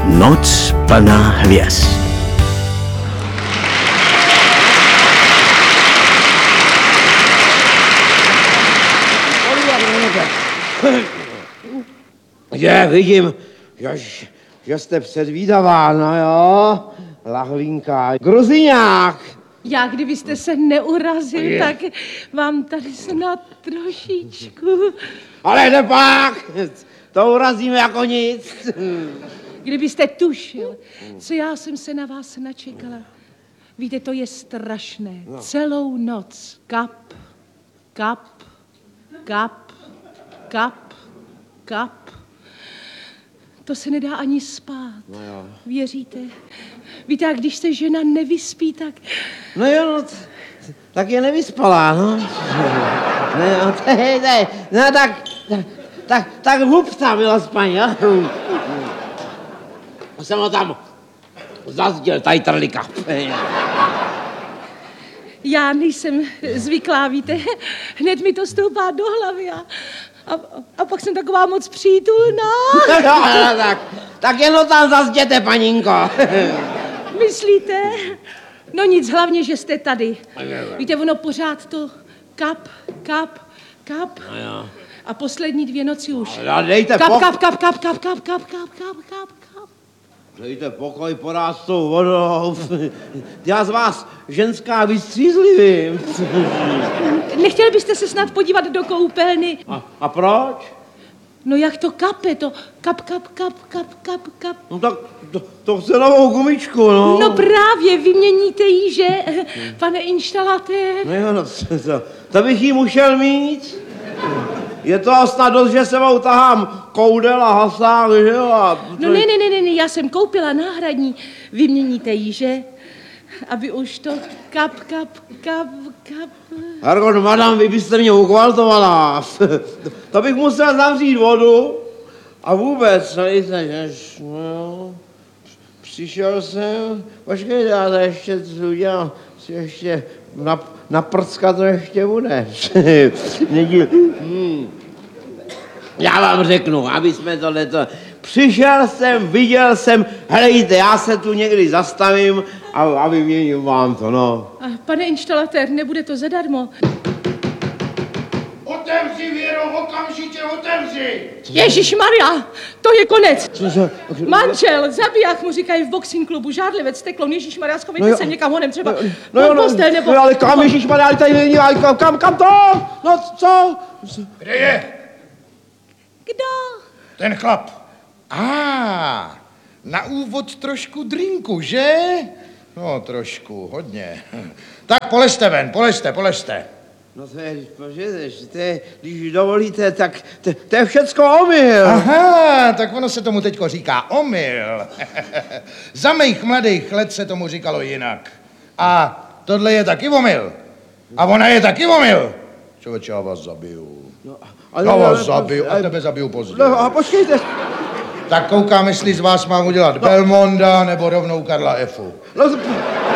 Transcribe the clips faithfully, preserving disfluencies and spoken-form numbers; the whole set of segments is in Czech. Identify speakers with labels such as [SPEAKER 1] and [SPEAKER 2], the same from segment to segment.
[SPEAKER 1] Noc plná hvězd.
[SPEAKER 2] Je, vidím, že, že jste předvídavá, no jo, lahvínka, gruziňák.
[SPEAKER 3] Já, kdybyste se neurazil,
[SPEAKER 2] Je.
[SPEAKER 3] tak vám tady snad trošičku...
[SPEAKER 2] Ale nepak, to urazíme jako nic.
[SPEAKER 3] Kdybyste tušil, co já jsem se na vás načekala. Víte, to je strašné. No. Celou noc. Kap, kap, kap, kap, kap. To se nedá ani spát.
[SPEAKER 2] No jo.
[SPEAKER 3] Věříte? Víte, a když se žena nevyspí, tak...
[SPEAKER 2] No jo, no, t- tak je nevyspalá, no. No, te, te, no tak, tak, tak hup tam byla spaň, jo. Jsem ho tam zazděl, tady trlika.
[SPEAKER 3] Já nejsem zvyklá, víte, hned mi to stoupá do hlavy a, a, a pak jsem taková moc přítulná.
[SPEAKER 2] No, no, tak, tak jenom tam zazděte, paninko.
[SPEAKER 3] Myslíte? No nic, hlavně, že jste tady. Víte, ono pořád to kap, kap, kap.
[SPEAKER 2] No jo.
[SPEAKER 3] A poslední dvě noci už.
[SPEAKER 2] No, dejte
[SPEAKER 3] Kap,
[SPEAKER 2] pok-
[SPEAKER 3] kap, kap, kap, kap, kap, kap, kap, kap, kap, kap.
[SPEAKER 2] Dejte pokoj porád s tou vodou. Já z vás ženská vystřízlivým.
[SPEAKER 3] Nechtěli byste se snad podívat do koupelny?
[SPEAKER 2] A, a proč?
[SPEAKER 3] No jak to kape, to kap, kap, kap, kap, kap, kap.
[SPEAKER 2] No tak to, to chce novou gumičku, no.
[SPEAKER 3] No právě, vyměníte jí, že, pane inštalatér?
[SPEAKER 2] No jo, no, to, to bych jí musel mít. Je to snad dost, že se mou tahám koudel a hasák, že jo? A
[SPEAKER 3] No ne, ne, ne, ne, ne, já jsem koupila náhradní. Vyměníte jí, že? Aby už to kap, kap, kap, kap.
[SPEAKER 2] Hergot, madam, vy byste mě ukvaltovala. To bych musel zavřít vodu a vůbec, nejste, že... No, přišel jsem, počkejte, já to ještě co udělám, si ještě na, na prcka to ještě bude. Nedíl. Hmm. Já vám řeknu, aby jsme tohleto... Přišel jsem, viděl jsem, helejte, já se tu někdy zastavím a, a vyměním vám to, no.
[SPEAKER 3] A pane inštalatér, nebude to zadarmo.
[SPEAKER 4] Otevři, Věro, okamžitě otevři!
[SPEAKER 3] Ježišmarja, to je konec.
[SPEAKER 2] Co se...
[SPEAKER 3] Manžel, zabiják mu říkají v boxing klubu, žádlivec, teklon, ježišmarja, schovejte
[SPEAKER 2] No jo.
[SPEAKER 3] se někam honem, třeba
[SPEAKER 2] No,
[SPEAKER 3] no,
[SPEAKER 2] no jo, no,
[SPEAKER 3] postel, nebo...
[SPEAKER 2] no, ale kam, ježišmarja, ale tady není, ale kam, kam, kam to? No, co?
[SPEAKER 4] Kde je?
[SPEAKER 3] Kdo?
[SPEAKER 4] Ten chlap. A, ah, na úvod trošku drinku, že? No, trošku, hodně. Tak poležte ven, poležte, poležte.
[SPEAKER 2] No to je, požedeš, to je, když dovolíte, tak to, to je všecko omyl.
[SPEAKER 4] Aha, tak ono se tomu teďko říká omyl. Za mých mladých let se tomu říkalo jinak. A tohle je taky omyl. A ona je taky omyl. Člověče, já vás zabiju.
[SPEAKER 2] No,
[SPEAKER 4] Já vás zabiju a tebe zabiju později.
[SPEAKER 2] No a počkejte.
[SPEAKER 4] Tak koukám, jestli z vás mám udělat no. Belmonda nebo rovnou Karla Efu.
[SPEAKER 2] No, no,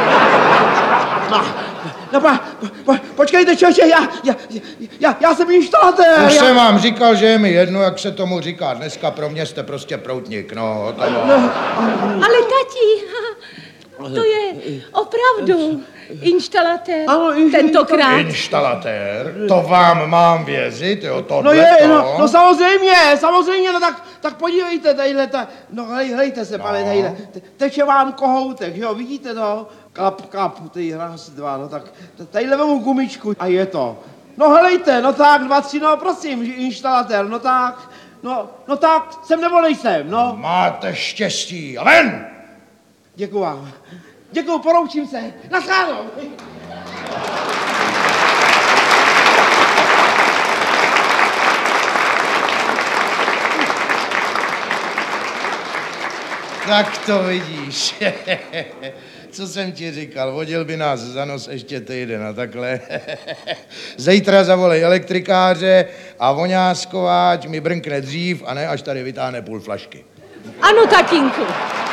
[SPEAKER 2] no pa, po, počkejte, čoče, já, já, já, já jsem inštalatér.
[SPEAKER 4] Už
[SPEAKER 2] já...
[SPEAKER 4] jsem vám říkal, že je mi jedno, jak se tomu říká. Dneska pro mě jste prostě proutník, no. To no.
[SPEAKER 3] Ale tati, to je opravdu inštalatér,
[SPEAKER 2] Ano, inš-
[SPEAKER 3] tentokrát.
[SPEAKER 4] Inštalatér, to vám mám věřit, jo, tohle
[SPEAKER 2] No je,
[SPEAKER 4] to.
[SPEAKER 2] no, no samozřejmě, samozřejmě, no tak, tak podívejte, tadyhle, ta, no hej, hlejte se, no. Pane, tadyhle, te- teče vám kohoutek, jo, vidíte to? Kap, kap, tady raz, dva, no tak, tadyhle vemu gumičku a je to. No helejte, no tak, dva, tři, no prosím, inštalatér, no tak, no, no tak, jsem nebo nejsem, no.
[SPEAKER 4] Máte štěstí, a ven!
[SPEAKER 2] Děkuju vám, děkuju, poroučím se, naschledanou.
[SPEAKER 4] Tak to vidíš. Co jsem ti říkal, vodil by nás za nos ještě týden a takhle. Zítra zavolej elektrikáře a voňásková, ať mi brnkne dřív a ne až tady vytáhne půl flašky.
[SPEAKER 3] Ano, tatínku.